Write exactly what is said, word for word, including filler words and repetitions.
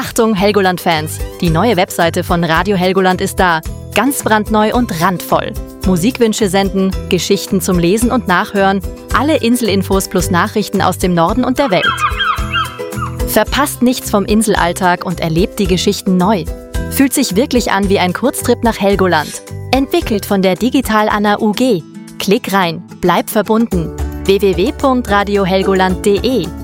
Achtung Helgoland-Fans! Die neue Webseite von Radio Helgoland ist da. Ganz brandneu und randvoll. Musikwünsche senden, Geschichten zum Lesen und Nachhören, alle Inselinfos plus Nachrichten aus dem Norden und der Welt. Verpasst nichts vom Inselalltag und erlebt die Geschichten neu. Fühlt sich wirklich an wie ein Kurztrip nach Helgoland. Entwickelt von der Digital Anna U G. Klick rein, bleib verbunden. w w w punkt radio helgoland punkt d e